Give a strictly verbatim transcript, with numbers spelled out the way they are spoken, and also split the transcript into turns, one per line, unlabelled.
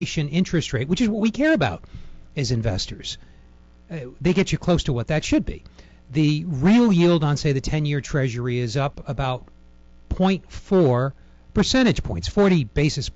interest rate, which is what we care about as investors. Uh, they get you close to what that should be. The real yield on, say, the ten-year Treasury is up about zero point four percentage points, forty basis